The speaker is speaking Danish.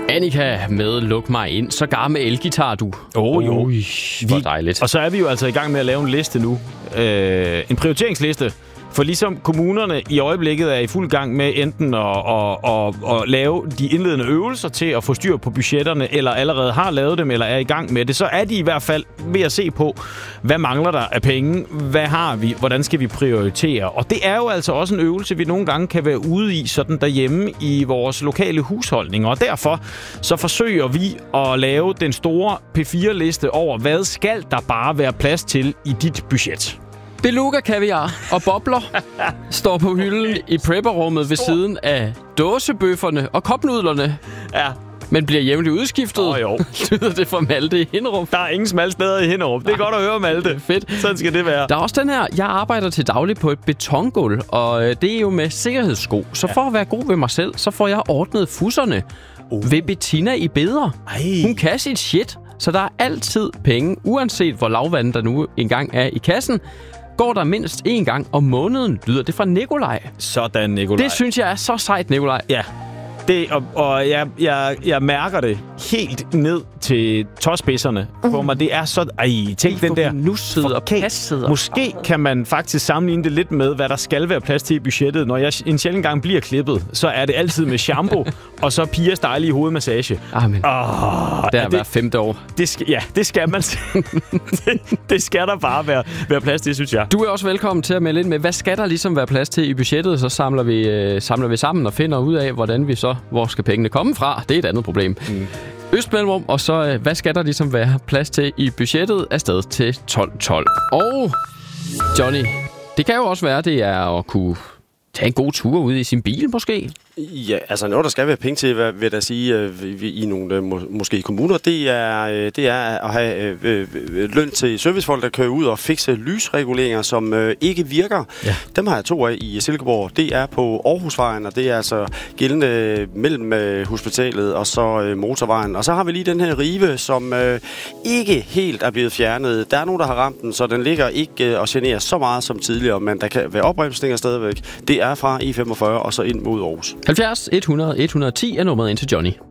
Annika med Luk mig ind. Så med elgitar, du. Jo. Hvor dejligt. Og så er vi jo altså i gang med at lave en liste nu. En prioriteringsliste. For ligesom kommunerne i øjeblikket er i fuld gang med enten at lave de indledende øvelser til at få styr på budgetterne, eller allerede har lavet dem, eller er i gang med det, så er de i hvert fald ved at se på, hvad mangler der af penge, hvad har vi, hvordan skal vi prioritere. Og det er jo altså også en øvelse, vi nogle gange kan være ude i sådan derhjemme i vores lokale husholdninger. Og derfor så forsøger vi at lave den store P4-liste over, hvad skal der bare være plads til i dit budget. Beluga kaviar og bobler står på hylden i prepperrummet ved siden af dåsebøfferne og kopnudlerne. Ja. Men bliver jævnligt udskiftet. Jo. Lyder det fra Malte i Hinderup? Der er ingen smalle steder i Hinderup. Det er godt at høre, Malte. Fedt. Sådan skal det være. Der er også den her, jeg arbejder til daglig på et betongulv, og det er jo med sikkerhedssko. Så for at være god ved mig selv, så får jeg ordnet fusserne ved Bettina i Beder. Hun kan sit shit, så der er altid penge, uanset hvor lavvandet der nu engang er i kassen. Går der mindst én gang om måneden, lyder det fra Nikolaj. Sådan, Nikolaj. Det synes jeg er så sejt, Nikolaj. Ja. Det, og jeg mærker det helt ned til tåspidserne for mig. Det er så... Tænk den der... Nussede og passede. Måske kan man faktisk sammenligne det lidt med, hvad der skal være plads til i budgettet. Når jeg en sjældent gang bliver klippet, så er det altid med shampoo, og så Pias dejlige hovedmassage. Amen. Det er hver 5. år. Det skal man. det skal der bare være plads til, synes jeg. Du er også velkommen til at melde ind med, hvad skal der ligesom være plads til i budgettet? Så samler vi sammen og finder ud af, hvordan vi så... Hvor skal pengene komme fra? Det er et andet problem. Østmellemrum, og så hvad skal der ligesom være plads til i budgettet afsted til 12.12. Og Johnny, det kan jo også være, det er at kunne tage en god tur ud i sin bil måske. Ja, altså noget, der skal være penge til, vil jeg da sige, i nogle måske kommuner, det er at have løn til servicefolk, der kører ud og fikse lysreguleringer, som ikke virker. Ja. Dem har jeg 2 af i Silkeborg. Det er på Aarhusvejen, og det er altså gældende mellem hospitalet og så motorvejen. Og så har vi lige den her rive, som ikke helt er blevet fjernet. Der er nogen, der har ramt den, så den ligger ikke og generer så meget som tidligere, men der kan være opbremsninger stadigvæk. Det er fra E45 og så ind mod Aarhus. 70 100 110 er nummeret ind til Johnny.